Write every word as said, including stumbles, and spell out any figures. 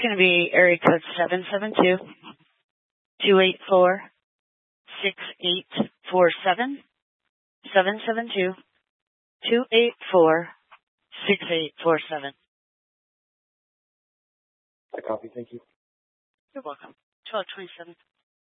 going to be area code seven seven two, two eight four, six eight four seven, seven seven two, two eight four, six eight four seven. I copy, thank you. You're welcome. twelve twenty-seven.